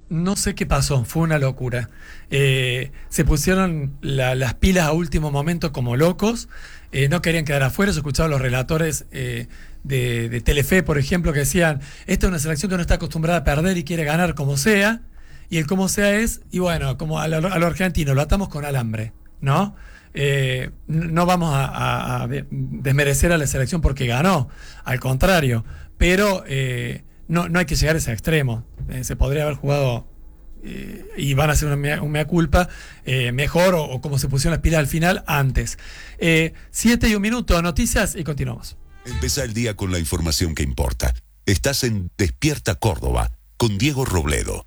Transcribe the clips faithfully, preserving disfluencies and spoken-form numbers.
No sé qué pasó, fue una locura. Eh, se pusieron la, las pilas a último momento como locos, eh, no querían quedar afuera. Yo escuchaba a los relatores eh, de, de Telefe, por ejemplo, que decían, esta es una selección que no está acostumbrada a perder y quiere ganar como sea, y el como sea es, y bueno, como a lo, a lo argentino, lo atamos con alambre, ¿no? Eh, no vamos a, a, a desmerecer a la selección porque ganó, al contrario, pero eh, no, no hay que llegar a ese extremo. Eh, se podría haber jugado eh, y van a hacer una mea, un mea culpa eh, mejor o, o como se pusieron las pilas al final antes. Eh, siete y un minuto, noticias y continuamos. Empezá el día con la información que importa. Estás en Despierta Córdoba con Diego Robledo.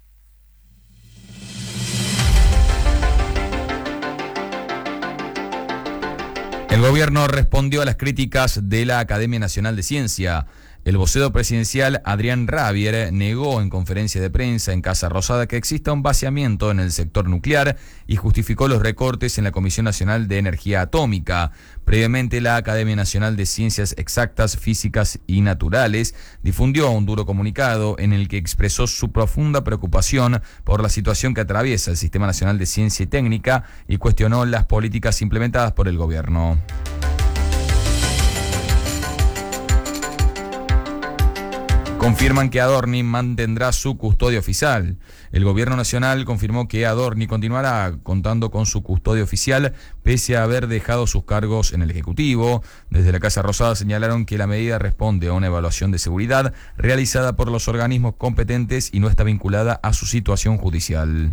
El gobierno respondió a las críticas de la Academia Nacional de Ciencia. El vocero presidencial Adrián Rabier negó en conferencia de prensa en Casa Rosada que exista un vaciamiento en el sector nuclear y justificó los recortes en la Comisión Nacional de Energía Atómica. Previamente, la Academia Nacional de Ciencias Exactas, Físicas y Naturales difundió un duro comunicado en el que expresó su profunda preocupación por la situación que atraviesa el Sistema Nacional de Ciencia y Técnica y cuestionó las políticas implementadas por el gobierno. Confirman que Adorni mantendrá su custodia oficial. El gobierno nacional confirmó que Adorni continuará contando con su custodia oficial pese a haber dejado sus cargos en el Ejecutivo. Desde la Casa Rosada señalaron que la medida responde a una evaluación de seguridad realizada por los organismos competentes y no está vinculada a su situación judicial.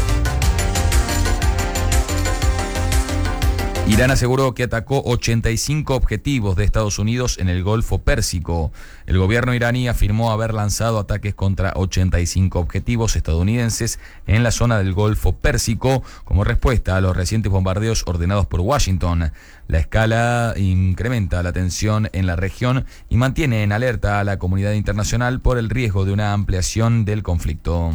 Irán aseguró que atacó ochenta y cinco objetivos de Estados Unidos en el Golfo Pérsico. El gobierno iraní afirmó haber lanzado ataques contra ochenta y cinco objetivos estadounidenses en la zona del Golfo Pérsico como respuesta a los recientes bombardeos ordenados por Washington. La escala incrementa la tensión en la región y mantiene en alerta a la comunidad internacional por el riesgo de una ampliación del conflicto.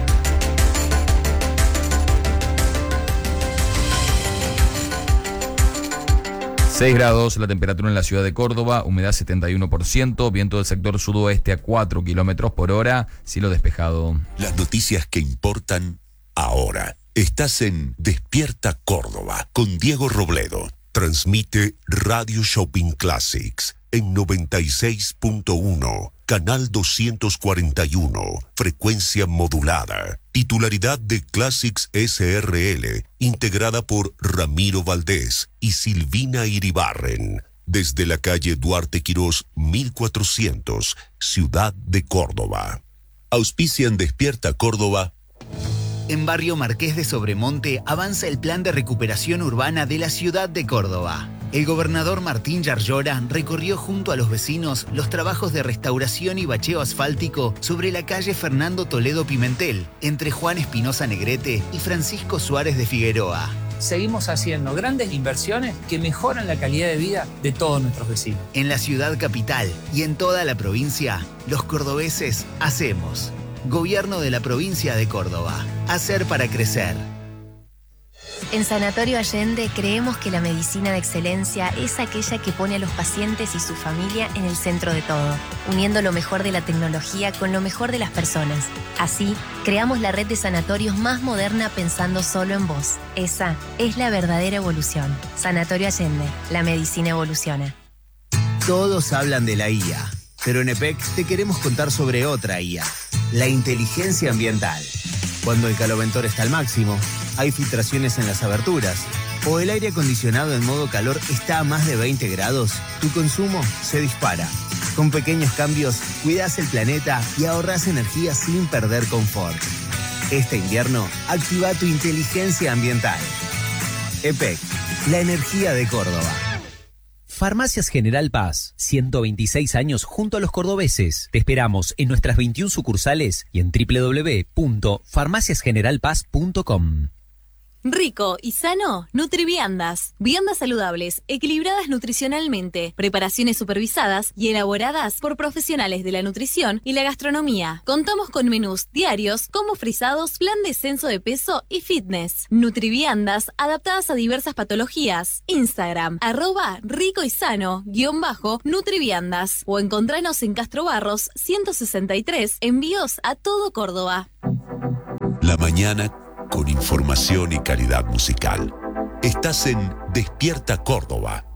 seis grados la temperatura en la ciudad de Córdoba, humedad setenta y uno por ciento, viento del sector sudoeste a cuatro kilómetros por hora, cielo despejado. Las noticias que importan ahora. Estás en Despierta Córdoba con Diego Robledo. Transmite Radio Shopping Classics en noventa y seis punto uno, canal doscientos cuarenta y uno, frecuencia modulada. Titularidad de Classics S R L, integrada por Ramiro Valdés y Silvina Iribarren. Desde la calle Duarte Quirós, mil cuatrocientos, Ciudad de Córdoba. Auspician Despierta Córdoba. En Barrio Marqués de Sobremonte avanza el plan de recuperación urbana de la ciudad de Córdoba. El gobernador Martín Yarlora recorrió junto a los vecinos los trabajos de restauración y bacheo asfáltico sobre la calle Fernando Toledo Pimentel, entre Juan Espinosa Negrete y Francisco Suárez de Figueroa. Seguimos haciendo grandes inversiones que mejoran la calidad de vida de todos nuestros vecinos. En la ciudad capital y en toda la provincia, los cordobeses hacemos. Gobierno de la provincia de Córdoba. Hacer para crecer. En Sanatorio Allende creemos que la medicina de excelencia es aquella que pone a los pacientes y su familia en el centro de todo, uniendo lo mejor de la tecnología con lo mejor de las personas. Así, creamos la red de sanatorios más moderna pensando solo en vos. Esa es la verdadera evolución. Sanatorio Allende, la medicina evoluciona. Todos hablan de la I A, pero en E P E C te queremos contar sobre otra I A, la inteligencia ambiental. Cuando el caloventor está al máximo, hay filtraciones en las aberturas, o el aire acondicionado en modo calor está a más de veinte grados, tu consumo se dispara. Con pequeños cambios, cuidas el planeta y ahorras energía sin perder confort. Este invierno, activa tu inteligencia ambiental. E P E C, la energía de Córdoba. Farmacias General Paz, ciento veintiséis años junto a los cordobeses. Te esperamos en nuestras veintiuna sucursales y en doble u doble u doble u punto farmacias general paz punto com. Rico y sano, Nutriviandas. Viandas saludables, equilibradas nutricionalmente, preparaciones supervisadas y elaboradas por profesionales de la nutrición y la gastronomía. Contamos con menús diarios como frisados, plan de descenso de peso y fitness. Nutriviandas adaptadas a diversas patologías. Instagram, arroba rico y sano, guión bajo, Nutriviandas. O encontranos en Castro Barros ciento sesenta y tres, envíos a todo Córdoba. La mañana con información y calidad musical. Estás en Despierta Córdoba.